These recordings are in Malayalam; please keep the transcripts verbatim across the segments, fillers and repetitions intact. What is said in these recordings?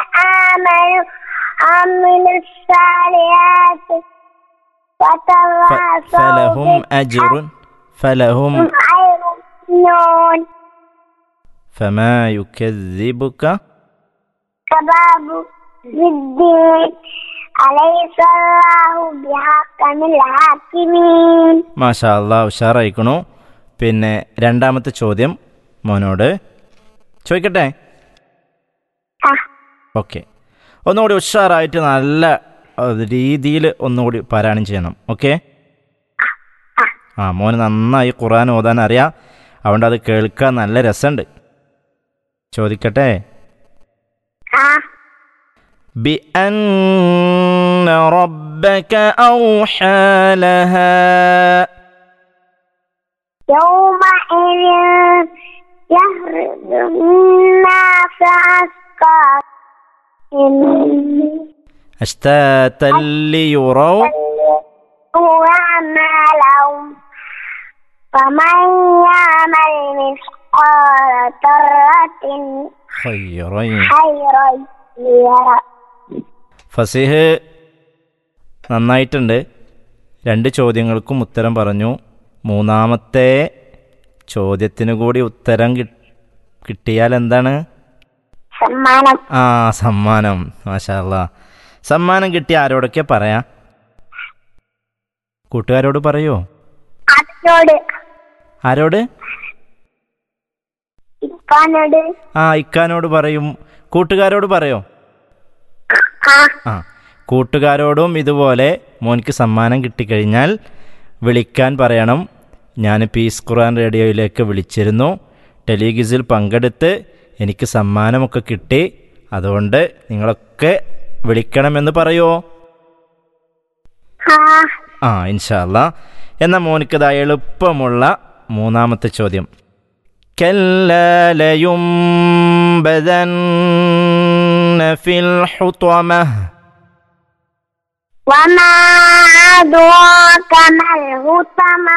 آمنوا وعملوا الصالحات وتواصوا فلهم أجر فلهم خير نون فما يكذبك كباب بالدين أليس الله بحكم الحاكمين. മാഷാ അല്ലാഹ്, ഉഷാറായിക്കണു. പിന്നെ രണ്ടാമത്തെ ചോദ്യം മോനോട് ചോദിക്കട്ടെ? ഓക്കെ, ഒന്നുകൂടി ഉഷാറായിട്ട് നല്ല രീതിയിൽ ഒന്നുകൂടി പാരായണം ചെയ്യണം. ഓക്കെ. ആ മോന് നന്നായി ഖുർആൻ ഓതാൻ അറിയാം, അതുകൊണ്ട് അത് കേൾക്കാൻ നല്ല രസമുണ്ട്. ചോദിക്കട്ടെ? بأن ربك أوحى لها يومئذ يهرب الناس أشتاتا ليروا أعمالهم فمن يعمل مثقال ذرة خيرا خيرا يره. ഫസീഹ് നന്നായിട്ടുണ്ട്. രണ്ട് ചോദ്യങ്ങൾക്കും ഉത്തരം പറഞ്ഞു. മൂന്നാമത്തെ ചോദ്യത്തിന് കൂടി ഉത്തരം കിട്ടിയാൽ എന്താണ്? സമ്മാനം. ആ, സമ്മാനം. മാഷാ അല്ലാഹ്. സമ്മാനം കിട്ടിയ ആരോടൊക്കെ പറയാ? കൂട്ടുകാരോട് പറയോ? ആരോട്? ആ, ഇക്കാനോട് പറയും. കൂട്ടുകാരോട് പറയോ? ആ, കൂട്ടുകാരോടും ഇതുപോലെ മോൻക്ക് സമ്മാനം കിട്ടിക്കഴിഞ്ഞാൽ വിളിക്കാൻ പറയണം. ഞാൻ പീസ് ഖുർആൻ റേഡിയോയിലേക്ക് വിളിച്ചിരുന്നു, ടെലിഗിസിൽ പങ്കെടുത്ത് എനിക്ക് സമ്മാനമൊക്കെ കിട്ടി, അതുകൊണ്ട് നിങ്ങളൊക്കെ വിളിക്കണമെന്ന് പറയുമോ? ആ, ഇൻഷാ അല്ലാ. എന്നാൽ മോനിക്കത് എളുപ്പമുള്ള മൂന്നാമത്തെ ചോദ്യം. كلا لينبذن في الحطمة وما أدراك ما الحطمة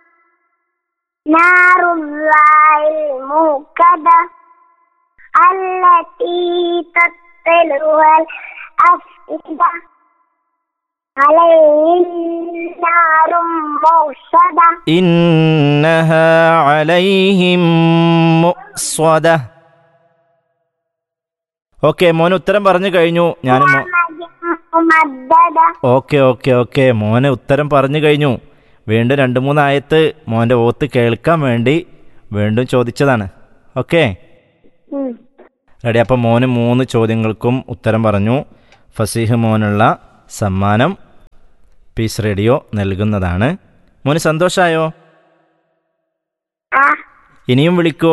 نار الله الموقدة التي تطلع الأفئدة عليهم نار موصدة إنها عليهم مؤصدة. ഓക്കെ, മോന് ഉത്തരം പറഞ്ഞു കഴിഞ്ഞു. ഞാൻ ഓക്കെ ഓക്കെ ഓക്കെ മോന് ഉത്തരം പറഞ്ഞു കഴിഞ്ഞു. വീണ്ടും രണ്ട് മൂന്ന് ആയത്ത് മോൻ്റെ ഓത്ത് കേൾക്കാൻ വേണ്ടി വീണ്ടും ചോദിച്ചതാണ്. Okay, ready? അപ്പം മോന് മൂന്ന് ചോദ്യങ്ങൾക്കും ഉത്തരം പറഞ്ഞു. ഫസീഹ് മോനുള്ള സമ്മാനം പീസ് റേഡിയോ നൽകുന്നതാണ്. മോന് സന്തോഷായോ? ഇനിയും വിളിക്കോ?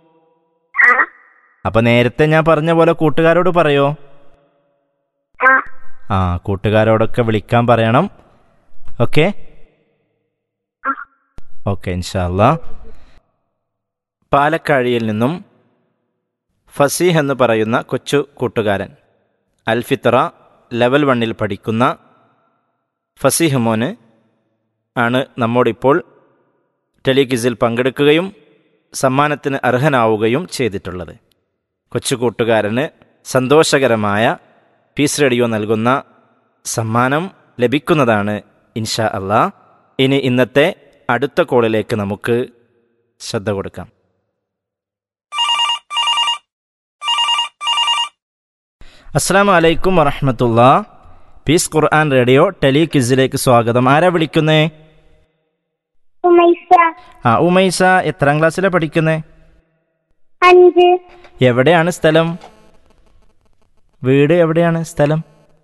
അപ്പൊ നേരത്തെ ഞാൻ പറഞ്ഞ പോലെ കൂട്ടുകാരോട് പറയോ? ആ, കൂട്ടുകാരോടൊക്കെ വിളിക്കാൻ പറയണം. ഓക്കെ ഓക്കെ ഇൻഷാ അല്ലാ. പാലക്കാഴിയിൽ നിന്നും ഫസീഹ് എന്ന് പറയുന്ന കൊച്ചു കൂട്ടുകാരൻ, അൽഫിത്ര ലെവൽ വണ്ണിൽ പഠിക്കുന്ന ഫസീഹ് മോന് ആണ് നമ്മോടിപ്പോൾ ടെലിക്വിസിൽ പങ്കെടുക്കുകയും സമ്മാനത്തിന് അർഹനാവുകയും ചെയ്തിട്ടുള്ളത്. കൊച്ചു കൂട്ടുകാരന് സന്തോഷകരമായ പീസ് റേഡിയോ നൽകുന്ന സമ്മാനം ലഭിക്കുന്നതാണ് ഇൻഷാ അല്ലാ. ഇനി ഇന്നത്തെ അടുത്ത കോളിലേക്ക് നമുക്ക് ശ്രദ്ധ കൊടുക്കാം. അസ്സലാമു അലൈക്കും വറഹ്മത്തുള്ളാ. പീസ് ഖുർആൻ റേഡിയോ ടെലി ക്വിസിലേക്ക് സ്വാഗതം. ആരാ വിളിക്കുന്നേ? ആ, ഉമൈസ. എത്രാം ക്ലാസ്സിലാണ് പഠിക്കുന്നേ? അഞ്ച്. എവിടെയാണ് സ്ഥലം? വീട് എവിടെയാണ് സ്ഥലം?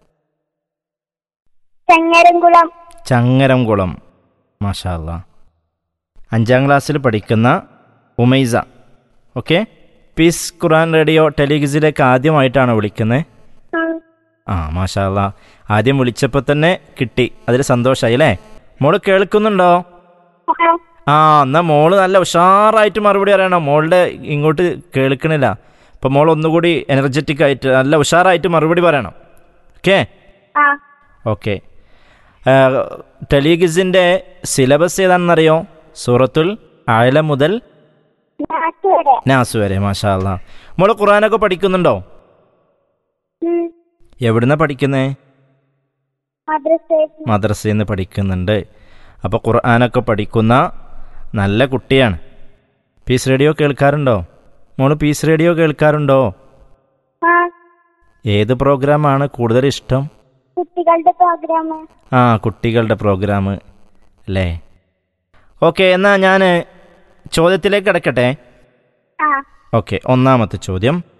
ചങ്ങരംകുളം. ചങ്ങരംകുളം. മാഷാ അല്ലാ. അഞ്ചാം ക്ലാസ്സിൽ പഠിക്കുന്ന ഉമൈസ. ഓക്കെ, പീസ് ഖുർആൻ റേഡിയോ ടെലിവിസിലേക്ക് ആദ്യമായിട്ടാണ് വിളിക്കുന്നത്? ആ, മാഷാ അല്ലാ. ആദ്യം വിളിച്ചപ്പോൾ തന്നെ കിട്ടി, അതിൽ സന്തോഷമായി അല്ലേ? മോള് കേൾക്കുന്നുണ്ടോ? ആ, എന്നാൽ മോള് നല്ല ഉഷാറായിട്ട് മറുപടി അറിയണം. മോളുടെ ഇങ്ങോട്ട് കേൾക്കണില്ല. അപ്പം മോൾ ഒന്നുകൂടി എനർജറ്റിക് ആയിട്ട് നല്ല ഉഷാറായിട്ട് മറുപടി പറയണം. Okay okay ടെലിഗിസിൻ്റെ syllabus ഏതാണെന്നറിയോ? സൂറത്തുൽ അഅല മുതൽ നാസ് വരെ. മാഷാ അല്ലാ. മോള് ഖുർആനൊക്കെ പഠിക്കുന്നുണ്ടോ? ഉം. എവിടുന്നാ പഠിക്കുന്നേ? മദ്രസയിൽ. മദ്രസയിൽ നിന്ന് പഠിക്കുന്നുണ്ട്. അപ്പോൾ ഖുർആനൊക്കെ പഠിക്കുന്ന നല്ല കുട്ടിയാണ്. Piece radio കേൾക്കാറുണ്ടോ? മോള് പീസ് റേഡിയോ കേൾക്കാറുണ്ടോ? ആ. ഏത് പ്രോഗ്രാമാണ് കൂടുതൽ ഇഷ്ടം? കുട്ടികളുടെ പ്രോഗ്രാം. ആ, കുട്ടികളുടെ പ്രോഗ്രാം അല്ലേ? ഓക്കെ, എന്നാൽ ഞാൻ ചോദ്യത്തിലേക്ക് കിടക്കട്ടെ. ആ. ഓക്കെ, ഒന്നാമത്തെ ചോദ്യം.